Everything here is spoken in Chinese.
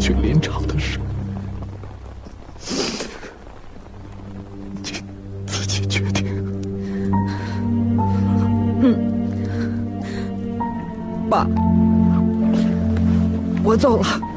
去林场的事，你自己决定。 爸，我走了。